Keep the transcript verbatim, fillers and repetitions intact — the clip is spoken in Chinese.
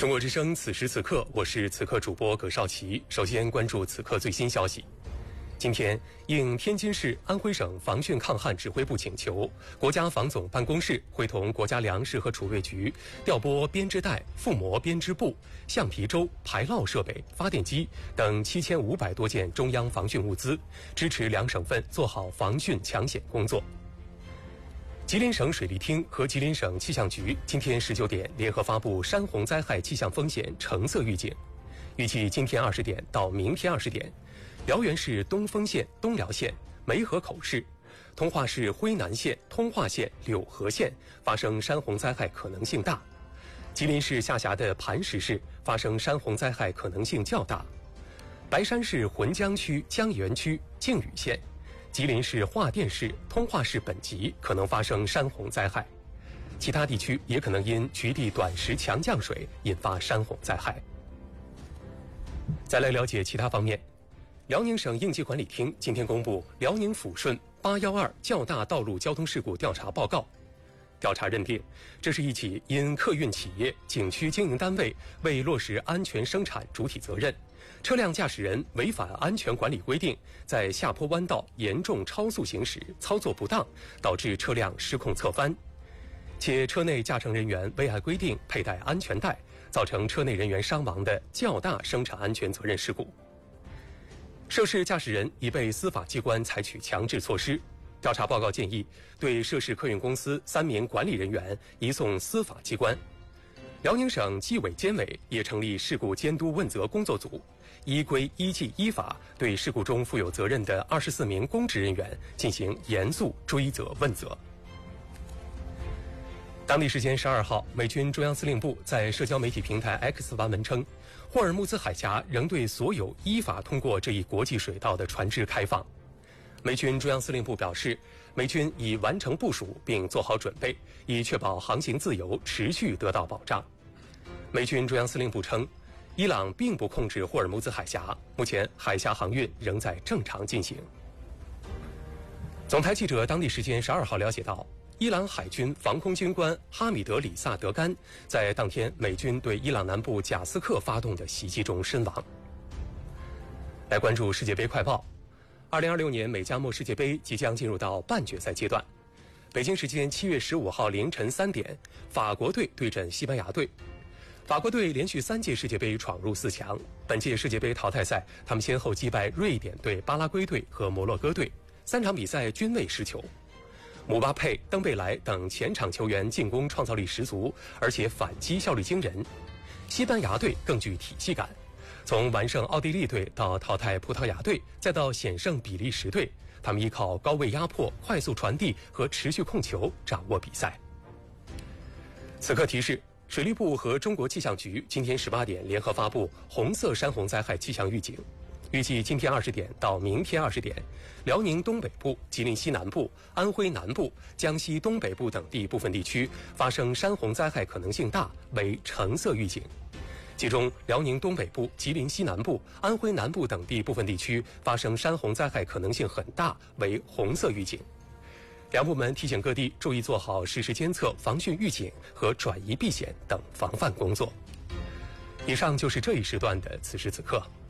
中国之声，此时此刻，我是此刻主播葛少奇。首先关注此刻最新消息。今天，应天津市安徽省防汛抗旱指挥部请求，国家防总办公室会同国家粮食和储备局调拨编织袋、覆膜编织布、橡皮舟、排涝设备、发电机等七千五百多件中央防汛物资，支持两省份做好防汛抢险工作。吉林省水利厅和吉林省气象局今天十九点联合发布山洪灾害气象风险橙色预警，预计今天二十点到明天二十点，辽源市东丰县、东辽县、梅河口市、通化市辉南县、通化县、柳河县发生山洪灾害可能性大；吉林市下辖的磐石市发生山洪灾害可能性较大；白山市浑江区、江源区、靖宇县、吉林市桦甸市、通化市本集可能发生山洪灾害，其他地区也可能因局地短时强降水引发山洪灾害。再来了解其他方面，辽宁省应急管理厅今天公布辽宁抚顺八一二较大道路交通事故调查报告。调查认定，这是一起因客运企业、景区经营单位为落实安全生产主体责任，车辆驾驶人违反安全管理规定，在下坡弯道严重超速行驶，操作不当，导致车辆失控侧翻，且车内驾乘人员未按规定佩戴安全带，造成车内人员伤亡的较大生产安全责任事故。涉事驾驶人已被司法机关采取强制措施。调查报告建议，对涉事客运公司三名管理人员移送司法机关。辽宁省纪委监委也成立事故监督问责工作组，依规依纪依法对事故中负有责任的二十四名公职人员进行严肃追责问责。当地时间十二号，美军中央司令部在社交媒体平台 X 发文称，霍尔木兹海峡仍对所有依法通过这一国际水道的船只开放。美军中央司令部表示，美军已完成部署并做好准备，以确保航行自由持续得到保障。美军中央司令部称，伊朗并不控制霍尔木兹海峡，目前海峡航运仍在正常进行。总台记者当地时间十二号了解到，伊朗海军防空军官哈米德里萨德甘在当天美军对伊朗南部贾斯克发动的袭击中身亡。来关注世界杯快报。二零二六年美加墨世界杯即将进入到半决赛阶段。北京时间七月十五号凌晨三点，法国队对阵西班牙队。法国队连续三届世界杯闯入四强，本届世界杯淘汰赛，他们先后击败瑞典队、巴拉圭队和摩洛哥队，三场比赛均未失球。姆巴佩、登贝莱等前场球员进攻创造力十足，而且反击效率惊人。西班牙队更具体系感。从完胜奥地利队到淘汰葡萄牙队，再到险胜比利时队，他们依靠高位压迫、快速传递和持续控球掌握比赛。此刻提示，水利部和中国气象局今天十八点联合发布红色山洪灾害气象预警，预计今天二十点到明天二十点，辽宁东北部、吉林西南部、安徽南部、江西东北部等地部分地区发生山洪灾害可能性大，为橙色预警。其中，辽宁东北部、吉林西南部、安徽南部等地部分地区发生山洪灾害可能性很大，为红色预警。两部门提醒各地注意做好实时监测、防汛预警和转移避险等防范工作。以上就是这一时段的此时此刻。